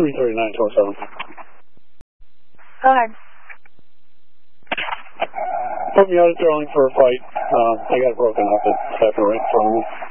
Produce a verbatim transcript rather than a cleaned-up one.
three thirty-nine twenty-seven. Go ahead. Hope you out at Sterling for a fight. Uh, I got it broken up. It's happened right in front of me.